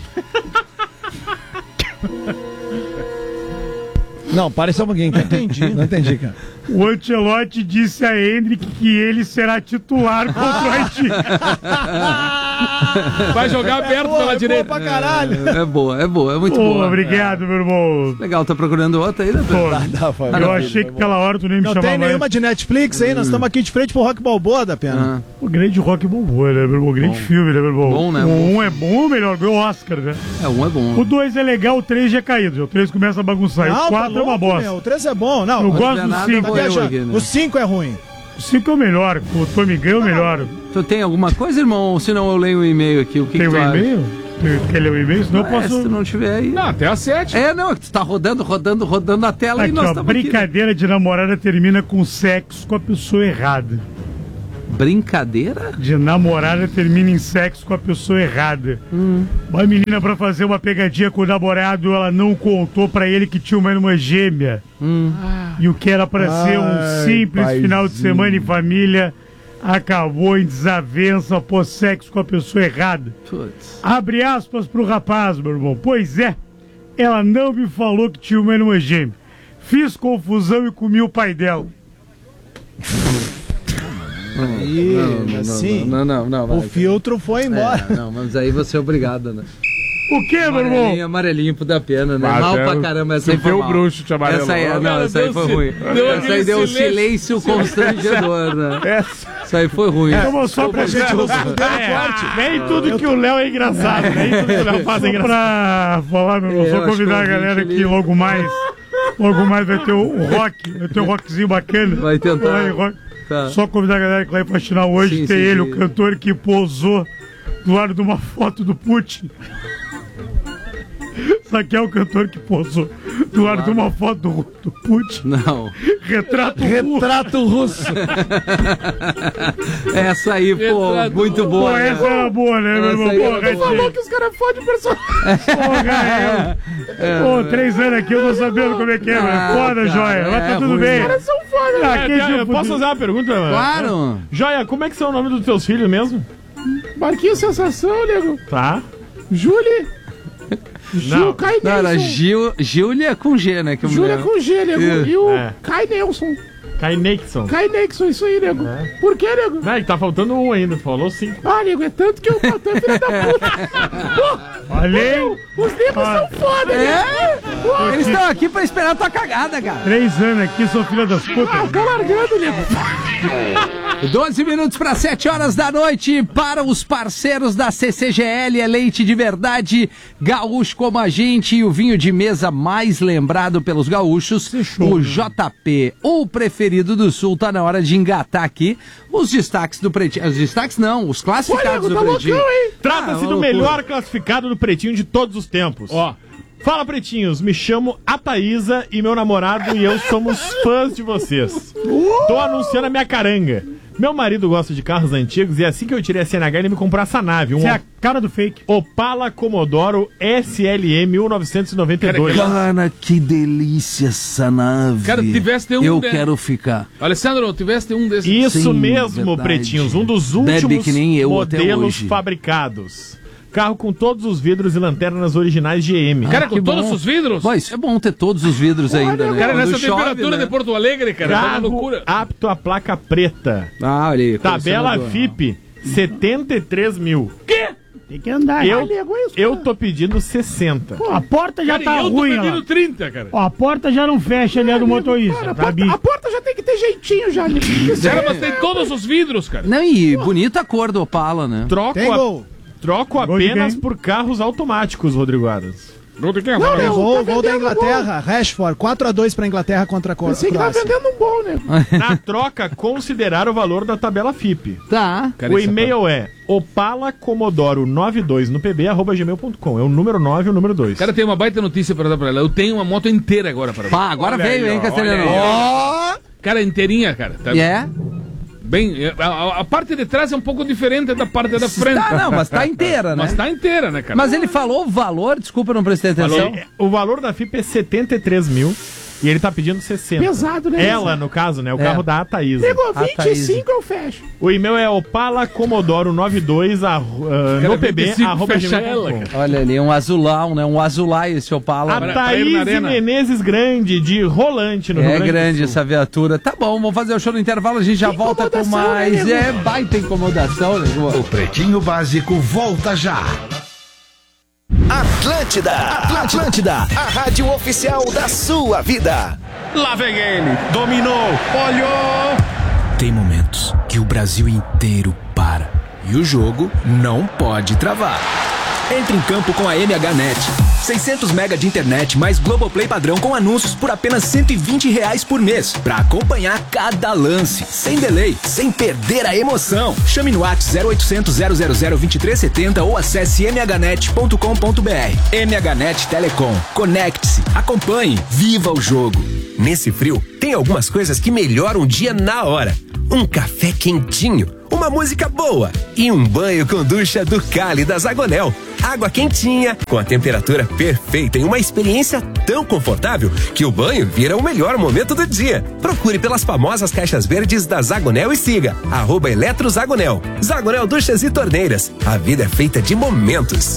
Não, para só um pouquinho, cara. Não entendi, cara. O Ancelotti disse a Hendrick que ele será titular contra o Haiti. Vai jogar aberto pela direita. Boa pra caralho. É muito boa. Obrigado, meu irmão. Legal, tá procurando outra aí, né, Pedro? Eu achei que aquela hora tu nem me Não chamava. tem nenhuma de Netflix aí, nós estamos aqui de frente pro Rock Balboa da pena. O grande Rock Balboa, né, meu irmão? Grande filme, né, meu irmão? Bom, né? O 1 é bom, melhor, ganhou o Oscar, né? Um é bom. O 2 é legal, o 3 já é caído. O 3 começa a bagunçar. Não, O 4 é uma bosta. Meu, o 3 é bom. Não, Eu gosto tiver do nada, 5. vou tá eu viajando. aqui, né? O 5 é ruim. O 5 é o melhor. O Tommy Gunn é o melhor. Tu tem alguma coisa, irmão? Ou se não, eu leio um e-mail aqui. O que Tem que um tu acha? e-mail? Quer ler o e-mail? Senão eu Se posso... tu não tiver aí... Não, até às 7. Não, tu tá rodando a tela e Aqui, nós ó, estamos aqui. brincadeira de namorada termina com sexo com a pessoa errada. Brincadeira? De namorada termina em sexo com a pessoa errada. Uma menina, pra fazer uma pegadinha com o namorado, ela não contou pra ele que tinha uma irmã gêmea. E o que era pra ser um simples final de semana em família acabou em desavença após sexo com a pessoa errada. Putz. Abre aspas pro rapaz, meu irmão. Pois é, ela não me falou que tinha uma irmã gêmea. Fiz confusão e comi o pai dela. Não. O filtro foi embora. Não, mas aí você é obrigado, né? O que, meu irmão? Amarelinho pro da pena, né? Mas Mal é, pra caramba, essa aí foi viu mal. o bruxo te amarelou. Essa aí, não, essa aí foi ruim. Essa aí deu um silêncio constrangedor, né? Isso aí foi ruim. Vamos só pra gente não se fuder no corte. Nem tudo que o Léo é engraçado. Nem tudo que o Léo faz é engraçado. Pra falar, meu irmão, só convidar a galera que logo mais vai ter o rock. Vai ter um rockzinho bacana. Vai tentar. Tá. Só convidar a galera que vai faxinar hoje. Sim, tem sim, ele, sim. o cantor que posou do lado de uma foto do Putin. Isso aqui é o cantor que posou do lado de uma foto do Putin. Não. Retrato russo. Essa aí, pô, muito boa. Pô, essa era boa, né, meu irmão? Porra, Falou que os caras fodem o personagem. Pô, 3 anos aqui, eu tô sabendo como é que é, velho. Foda, Joia. Mas tá tudo bem. Os caras são foda. Posso fazer uma pergunta? Claro. Joia, como é que são o nome dos teus filhos mesmo? Marquinhos Sensação, nego. Tá. Júlia. Gil, Kai Não, era Nelson. Júlia com G, né? Que eu me Júlia lembro. com G, nego. E o É. Kai Nelson. Kai Nixon. Kai Nelson, isso aí, nego. Por que, nego? Não, tá faltando um ainda, tu falou 5. Ah, nego, é tanto que eu tô filha da puta. Olhei. Os negros são foda, nego. Eles estão aqui pra esperar a tua cagada, cara. 3 anos aqui, sou filha das putas. Ah, tá largando, nego. 12 minutos para 7 horas da noite para os parceiros da CCGL, é leite de verdade, gaúcho como a gente e o vinho de mesa mais lembrado pelos gaúchos, o JP, o preferido do Sul. Tá na hora de engatar aqui os destaques do Pretinho. Os destaques não, os classificados do Pretinho. Trata-se do melhor classificado do Pretinho de todos os tempos. Ó. Fala, pretinhos, me chamo Ataísa e meu namorado e eu somos fãs de vocês. Tô anunciando a minha caranga. Meu marido gosta de carros antigos e assim que eu tirei a CNH ele me comprou essa nave, um Você é a cara do fake. Opala Commodoro SLE 1992. Cara, que delícia essa nave. Cara, tiveste um Eu de- quero ficar. Alessandro, tiveste um desses. Isso Sim, mesmo, verdade. pretinhos, um dos Bebe últimos que nem eu até modelos hoje. fabricados. Carro com todos os vidros e lanternas originais GM. Cara, com que todos bom. os vidros? Pô, isso é bom ter todos os vidros ainda, né? Cara, Quando nessa chove, temperatura né? de Porto Alegre, cara, tá uma Carro loucura. apto a placa preta. Ah, olha aí. Tabela colecionador. FIP, 73 mil. Tem que andar. Eu tô pedindo 60. Pô, a porta já Cara, tá eu tô ruim, pedindo ó. 30, cara. Ó, a porta já não fecha ali a do motorista. Tá, bicho? A porta já tem que ter jeitinho já, nego. Cara, mas tem todos os vidros, cara. Não, e bonita a cor do Opala, né? Tem gol. Troco Gol de apenas quem? por carros automáticos, Rodrigo Adams. Não, é nego. Gol da Inglaterra, Rashford, 4-2 pra Inglaterra contra a Você que tá Croácia. vendendo um bom, nego. Na troca, considerar o valor da tabela FIP. Tá. O e-mail é opalacomodoro92 no pb@gmail.com. É o número 9 e o número 2. Cara, tem uma baita notícia pra dar pra ela. Eu tenho uma moto inteira agora pra ela. Pá, agora veio, hein, Castelhano? Cara, inteirinha, cara. Tá bem. A parte de trás é um pouco diferente da parte da frente. Tá, não, mas tá inteira, né? Mas tá inteira, né, cara? Mas ele falou o valor, desculpa, eu não prestei atenção. O valor da FIP é 73 mil. E ele tá pedindo 60. Pesado, né? Ela, no caso, né? O carro da Thaísa. Pegou 25, eu fecho. O e-mail é Opala Commodoro 92 no pb, arroba gmail.com. Olha ali, um azulão, né? Um azulai esse Opala. A Thaís Menezes Grande, de Rolante, no Rio Grande do grande Sul. essa viatura. Tá bom, vamos fazer o show no intervalo, a gente já volta com mais. Né, baita incomodação, né? O Pretinho Básico volta já. Atlântida, a rádio oficial da sua vida. Lá vem ele, dominou, olhou. Tem momentos que o Brasil inteiro para e o jogo não pode travar. Entre em campo com a MHNet. 600 mega de internet mais Globoplay padrão com anúncios por apenas R$120 por mês. Pra acompanhar cada lance, sem delay, sem perder a emoção. Chame no WhatsApp 0800 000 2370 ou acesse mhnet.com.br. MHNet Telecom. Conecte-se, acompanhe, viva o jogo. Nesse frio, tem algumas coisas que melhoram o dia na hora. Um café quentinho, uma música boa e um banho com ducha do Cali da Zagonel. Água quentinha, com a temperatura perfeita e uma experiência tão confortável que o banho vira o melhor momento do dia. Procure pelas famosas caixas verdes da Zagonel e siga @EletroZagonel. Zagonel Duchas e Torneiras. A vida é feita de momentos.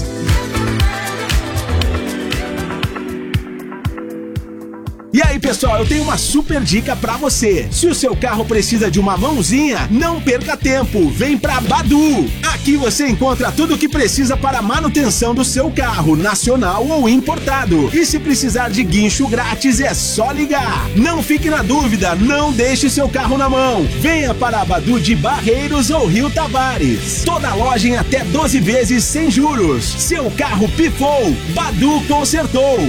E aí, pessoal, eu tenho uma super dica pra você. Se o seu carro precisa de uma mãozinha, não perca tempo. Vem pra Badu. Aqui você encontra tudo o que precisa para a manutenção do seu carro, nacional ou importado. E se precisar de guincho grátis, é só ligar. Não fique na dúvida, não deixe seu carro na mão. Venha para a Badu de Barreiros ou Rio Tavares. Toda loja em até 12 vezes sem juros. Seu carro pifou, Badu consertou.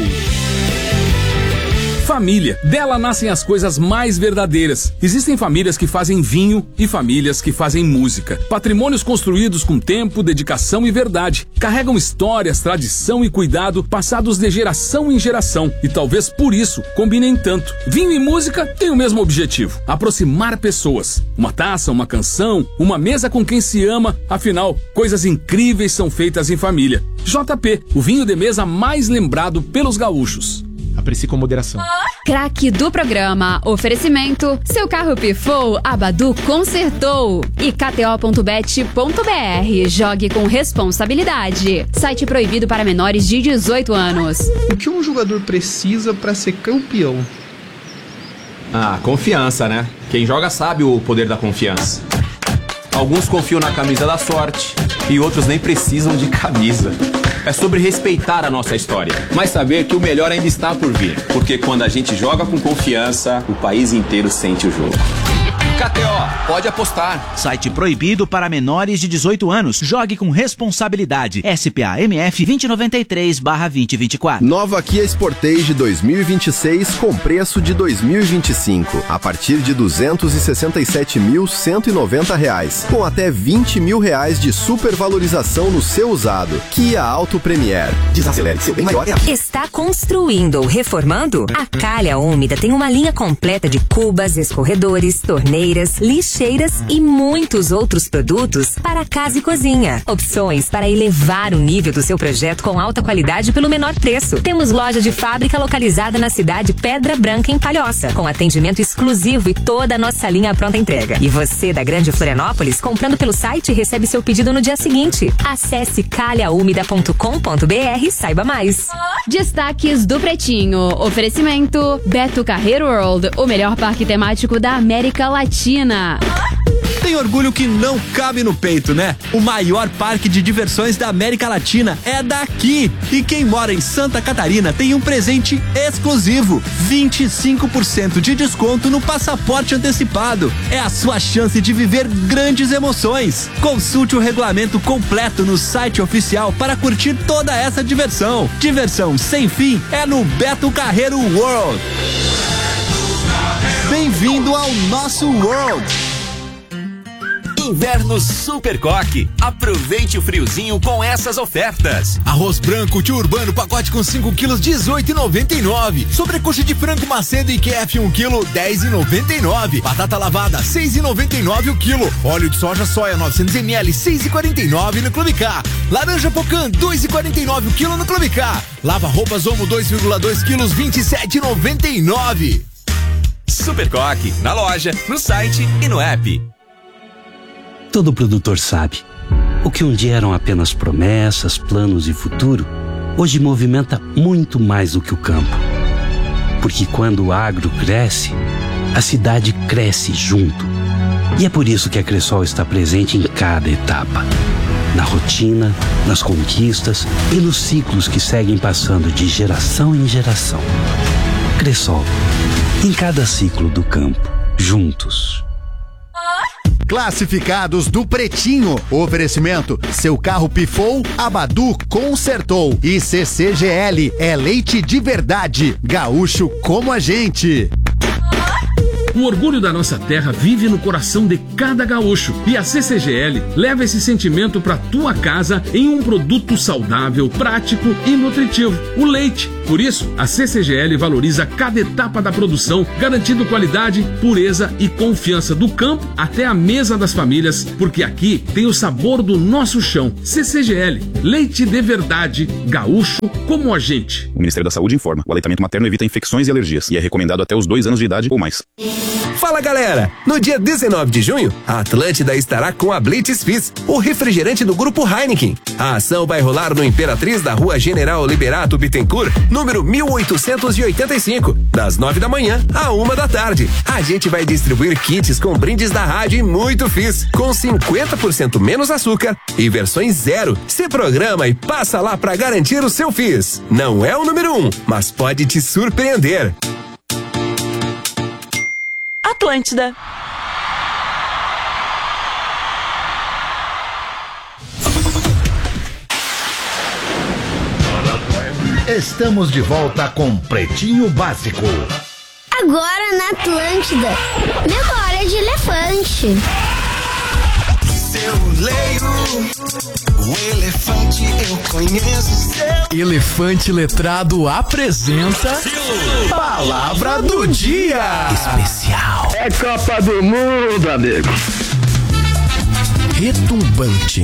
Família. Dela nascem as coisas mais verdadeiras. Existem famílias que fazem vinho e famílias que fazem música. Patrimônios construídos com tempo, dedicação e verdade. Carregam histórias, tradição e cuidado passados de geração em geração. E talvez por isso combinem tanto. Vinho e música têm o mesmo objetivo: aproximar pessoas. Uma taça, uma canção, uma mesa com quem se ama. Afinal, coisas incríveis são feitas em família. JP, o vinho de mesa mais lembrado pelos gaúchos. Aprecie com moderação. Craque do programa. Oferecimento. Seu carro pifou, a Badu consertou. E KTO.bet.br. Jogue com responsabilidade. Site proibido para menores de 18 anos. O que um jogador precisa para ser campeão? Confiança, né? Quem joga sabe o poder da confiança. Alguns confiam na camisa da sorte e outros nem precisam de camisa. É sobre respeitar a nossa história, mas saber que o melhor ainda está por vir. Porque quando a gente joga com confiança, o país inteiro sente o jogo. KTO, pode apostar. Site proibido para menores de 18 anos. Jogue com responsabilidade. SPA-MF 2093/2024. Nova Kia Sportage 2026 com preço de 2025. A partir de R$ 267.190. Com até R$20 mil de supervalorização no seu usado. Kia Auto Premier. Desacelere seu bem maior. Está construindo ou reformando? A Calha Úmida tem uma linha completa de cubas, escorredores, torneiras, lixeiras e muitos outros produtos para casa e cozinha. Opções para elevar o nível do seu projeto com alta qualidade pelo menor preço. Temos loja de fábrica localizada na cidade Pedra Branca, em Palhoça, com atendimento exclusivo e toda a nossa linha pronta entrega. E você da Grande Florianópolis, comprando pelo site, recebe seu pedido no dia seguinte. Acesse calhaumida.com.br e saiba mais. Destaques do Pretinho. Oferecimento Beto Carreiro World, o melhor parque temático da América Latina. Tem orgulho que não cabe no peito, né? O maior parque de diversões da América Latina é daqui. E quem mora em Santa Catarina tem um presente exclusivo: 25% de desconto no passaporte antecipado. É a sua chance de viver grandes emoções. Consulte o regulamento completo no site oficial para curtir toda essa diversão. Diversão sem fim é no Beto Carreiro World. Bem-vindo ao nosso World. Inverno Super Coque. Aproveite o friozinho com essas ofertas. Arroz branco tio Urbano, pacote com 5 quilos, R$18,99. Sobrecoxa de frango Macedo e QF 1 quilo, R$10,99. Batata lavada, R$6,99 o quilo. Óleo de soja soia 900 ml, R$6,49 no Clube K. Laranja Pocã, R$2,49 o quilo no Clube K. Lava roupas Omo 2,2 quilos, R$27,99. Super Coque, na loja, no site e no app. Todo produtor sabe, o que um dia eram apenas promessas, planos e futuro, hoje movimenta muito mais do que o campo. Porque quando o agro cresce, a cidade cresce junto. E é por isso que a Cressol está presente em cada etapa. Na rotina, nas conquistas e nos ciclos que seguem passando de geração em geração. Cressol, em cada ciclo do campo, juntos. Classificados do Pretinho. Oferecimento: seu carro pifou, a Badu consertou. E CCGL é leite de verdade. Gaúcho como a gente. O orgulho da nossa terra vive no coração de cada gaúcho. E a CCGL leva esse sentimento para tua casa em um produto saudável, prático e nutritivo: o leite. Por isso, a CCGL valoriza cada etapa da produção, garantindo qualidade, pureza e confiança do campo até a mesa das famílias, porque aqui tem o sabor do nosso chão. CCGL, leite de verdade, gaúcho como a gente. O Ministério da Saúde informa: o aleitamento materno evita infecções e alergias e é recomendado até os 2 anos de idade ou mais. Fala galera! No dia 19 de junho, a Atlântida estará com a Blitz Fizz, o refrigerante do grupo Heineken. A ação vai rolar no Imperatriz da Rua General Liberato Bittencourt, número 1885, das 9 da manhã à 1 da tarde. A gente vai distribuir kits com brindes da rádio e muito Fizz, com 50% menos açúcar e versões zero. Se programa e passa lá pra garantir o seu Fizz. Não é o número 1, mas pode te surpreender. Atlântida. Estamos de volta com Pretinho Básico. Agora na Atlântida, memória de elefante. Eu leio o elefante, eu conheço seu. Elefante Letrado apresenta Palavra do Dia Especial. É Copa do Mundo, amigo. Retumbante.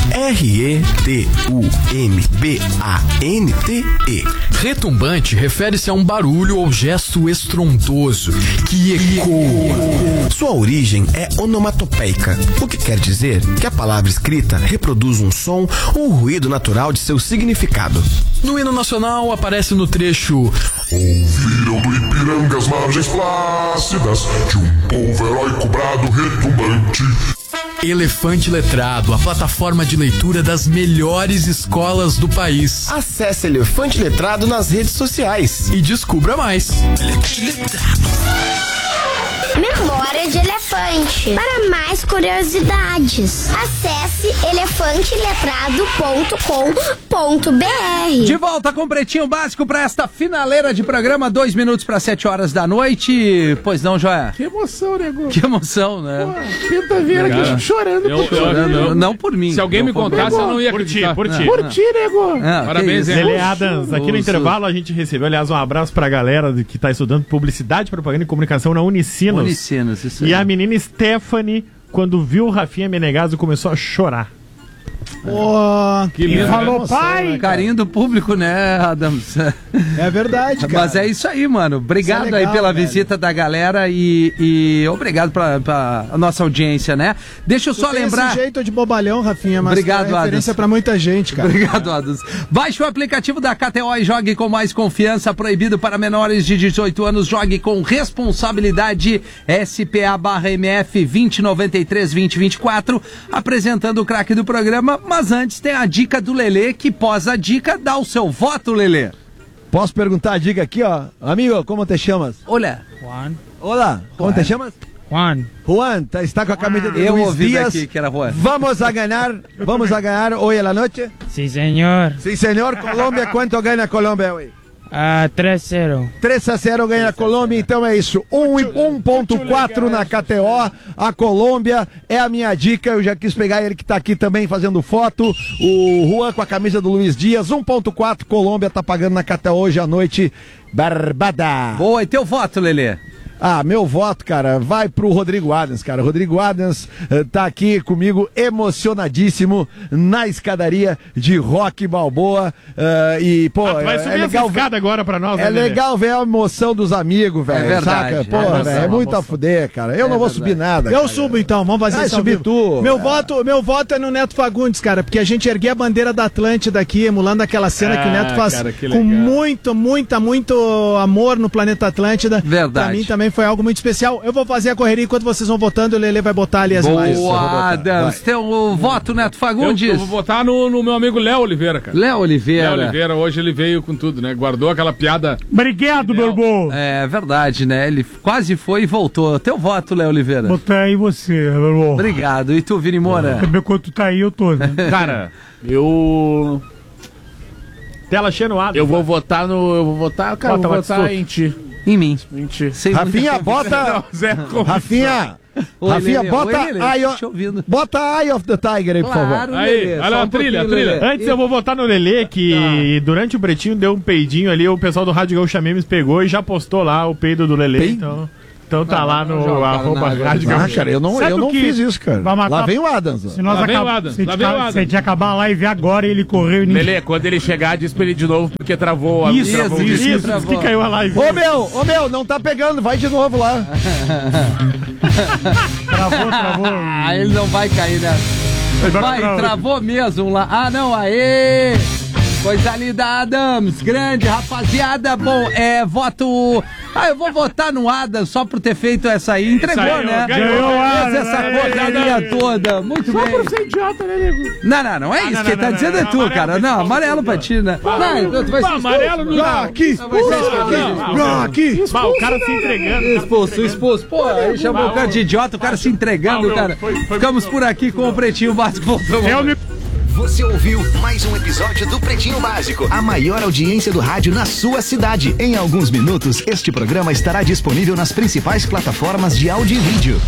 R-E-T-U-M-B-A-N-T-E. Retumbante refere-se a um barulho ou gesto estrondoso que ecoa. Sua origem é onomatopeica, o que quer dizer que a palavra escrita reproduz um som ou ruído natural de seu significado. No hino nacional aparece no trecho: ouviram do Ipiranga as margens plácidas de um povo heróico brado retumbante. Elefante Letrado, a plataforma de leitura das melhores escolas do país. Acesse Elefante Letrado nas redes sociais e descubra mais. Memória de elefante. Para mais curiosidades, acesse elefanteletrado.com.br. De volta com o Pretinho Básico para esta finaleira de programa, 2 minutos para 7 horas da noite. Pois não, Joia? Que emoção, nego. Que emoção, né? Pô, pinta vieira aqui chorando. Não por mim. Se alguém me contasse, eu não ia acreditar. Por ti. Por ti, nego. Parabéns, hein? Lele Adams, aqui no intervalo a gente recebeu, aliás, um abraço pra galera que tá estudando publicidade, propaganda e comunicação na Unicinos. Isso aí. E a menina Stephanie, quando viu o Rafinha Menegaso, começou a chorar. Que falou emoção, pai. Né? Carinho do público, né, Adams? É verdade, cara. Mas é isso aí, mano. Obrigado legal, aí pela velho. visita da galera e obrigado pra nossa audiência, né? Deixa eu só lembrar. Esse jeito de bobalhão, Rafinha, mas obrigado, é referência Adams. pra muita gente, cara. Obrigado, Adams. Baixe o aplicativo da KTO e jogue com mais confiança. Proibido para menores de 18 anos. Jogue com responsabilidade. SPA/MF 2093-2024. Apresentando o craque do programa. Mas antes tem a dica do Lelê, que pós a dica dá o seu voto, Lelê. Posso perguntar a dica aqui, ó? Amigo, como te chamas? Olá. Juan. Olá, como te chamas? Juan. Juan, está com a camisa de Eu Luis ouvi Díaz. daqui que era Juan. Vamos a ganhar hoy a la noche? Sí, señor. Sí, señor. Colombia, ¿cuánto gana Colombia hoy? 3-0. 3-0 ganha a Colômbia, então é isso. 1.4 na KTO. A Colômbia é a minha dica. Eu já quis pegar ele que tá aqui também fazendo foto. O Juan com a camisa do Luiz Dias. 1.4, Colômbia tá pagando na KTO hoje à noite. Barbada. Boa, e teu voto, Lelê? Meu voto, cara, vai pro Rodrigo Adams, cara. Rodrigo Adams tá aqui comigo emocionadíssimo na escadaria de Rock Balboa. E, pô, vai subir legal. Escada agora pra nós, É legal ver a emoção dos amigos, velho. É verdade. Saca? Pô, velho, é muito a fuder, cara. Eu não vou subir nada. Eu subo então, vamos fazer isso. Subir tu. Meu voto é no Neto Fagundes, cara, porque a gente ergueu a bandeira da Atlântida aqui, emulando aquela cena que o Neto faz com muito amor no planeta Atlântida. Verdade. Pra mim também foi algo muito especial. Eu vou fazer a correria enquanto vocês vão votando, o Lelê vai botar ali as imagens. Boa, Adams. Teu voto, Neto Fagundes? Eu vou votar no meu amigo Léo Oliveira, cara. Léo Oliveira, hoje ele veio com tudo, né? Guardou aquela piada. Obrigado, meu irmão. É verdade, né? Ele quase foi e voltou. Teu voto, Léo Oliveira? Botar aí você, meu irmão. Obrigado. E tu, Vini Moura? Também quando tu tá aí, eu tô, né? Cara, eu... Tela cheia no ar. Eu vou votar, cara, eu vou votar em ti. Em mim. Em ti. Rafinha, bota... Rafinha, bota Eye of the Tiger aí, por favor. Aí, olha a trilha. Antes eu vou votar no Lelê, que durante o Pretinho deu um peidinho ali, o pessoal do Rádio Gaúcha Memes pegou e já postou lá o peido do Lelê, então tá lá no arroba Rádio Gaúcha. Cara, eu não fiz isso, cara. Lá vem o Adams. Se a gente acabar a live agora e ele correu e Lelê, quando ele chegar, diz pra ele de novo, porque travou. Isso, que caiu a live. Ô meu, não tá pegando, vai de novo lá. Travou. Ele não vai cair, né? Travou mesmo lá. Não, aê! Coisa linda, Adams, grande, rapaziada. Bom, voto... eu vou votar no Adams só por ter feito essa aí. Entregou, né? Ganhou essa porcaria toda. Muito bem. Só por ser idiota, né, nego? Não é isso. Quem tá dizendo é tu, cara. Não, amarelo pra ti, né? Tu vai ser amarelo no... Aqui! O cara se entregando. Expulso. Pô, aí chamou o cara de idiota, o cara se entregando, cara. Ficamos por aqui com o Pretinho Básico. Voltamos. Você ouviu mais um episódio do Pretinho Básico, a maior audiência do rádio na sua cidade. Em alguns minutos, este programa estará disponível nas principais plataformas de áudio e vídeo.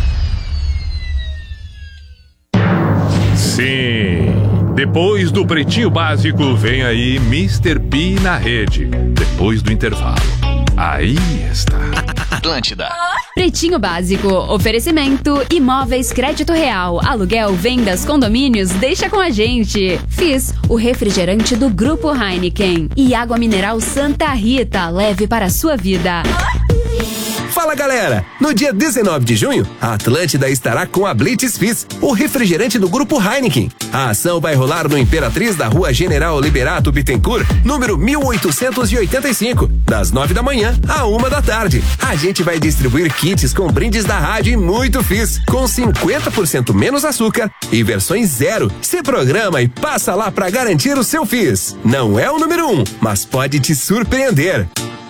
Sim, depois do Pretinho Básico, vem aí Mr. P na rede. Depois do intervalo. Aí está. Atlântida. Pretinho Básico, oferecimento, imóveis crédito real, aluguel, vendas, condomínios, deixa com a gente. Fiz o refrigerante do Grupo Heineken e água mineral Santa Rita, leve para a sua vida. Fala galera, no dia 19 de junho, a Atlântida estará com a Blitz Fizz, o refrigerante do Grupo Heineken. A ação vai rolar no Imperatriz da Rua General Liberato Bittencourt, número 1885, das 9 da manhã à 1 da tarde. A gente vai distribuir kits com brindes da rádio e muito Fizz, com 50% menos açúcar e versões zero. Se programa e passa lá pra garantir o seu Fizz. Não é o número 1, mas pode te surpreender.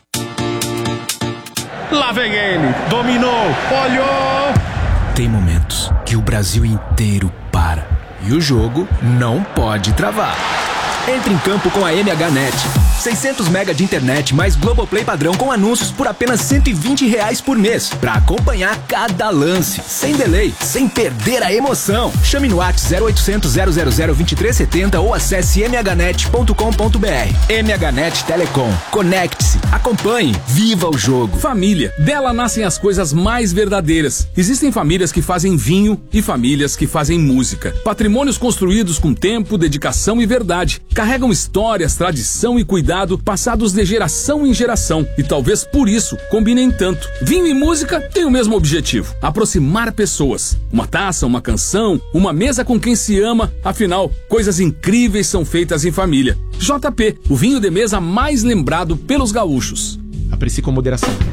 Lá vem ele, dominou, olhou. Tem momentos que o Brasil inteiro para e o jogo não pode travar. Entre em campo com a MHNet. 600 mega de internet mais Globoplay padrão com anúncios por apenas R$120 por mês. Pra acompanhar cada lance, sem delay, sem perder a emoção. Chame no WhatsApp 0800 000 2370 ou acesse mhnet.com.br. MHNet Telecom. Conecte-se, acompanhe, viva o jogo. Família. Dela nascem as coisas mais verdadeiras. Existem famílias que fazem vinho e famílias que fazem música. Patrimônios construídos com tempo, dedicação e verdade. Carregam histórias, tradição e cuidado passados de geração em geração. E talvez por isso combinem tanto. Vinho e música têm o mesmo objetivo: aproximar pessoas. Uma taça, uma canção, uma mesa com quem se ama. Afinal, coisas incríveis são feitas em família. JP, o vinho de mesa mais lembrado pelos gaúchos. Aprecie com moderação.